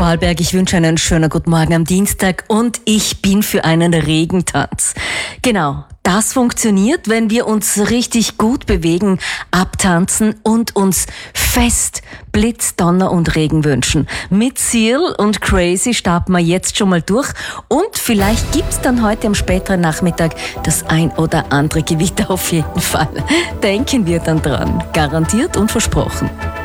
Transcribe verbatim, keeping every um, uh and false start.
Vorarlberg. Ich wünsche einen schönen guten Morgen am Dienstag und ich bin für einen Regentanz. Genau, das funktioniert, wenn wir uns richtig gut bewegen, abtanzen und uns fest Blitz, Donner und Regen wünschen. Mit Seal und Crazy starten wir jetzt schon mal durch und vielleicht gibt's dann heute am späteren Nachmittag das ein oder andere Gewitter auf jeden Fall. Denken wir dann dran. Garantiert und versprochen.